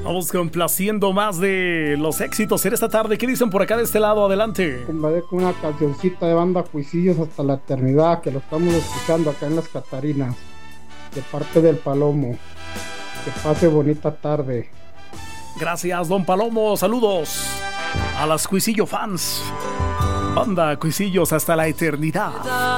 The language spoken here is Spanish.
Vamos complaciendo más de los éxitos en esta tarde. ¿Qué dicen por acá de este lado? Adelante. Compadre, con una cancioncita de banda Cuisillos hasta la eternidad, que lo estamos escuchando acá en las Catarinas, de parte del Palomo. Que pase bonita tarde. Gracias, don Palomo. Saludos a las Cuisillo fans. Banda Cuisillos hasta la eternidad.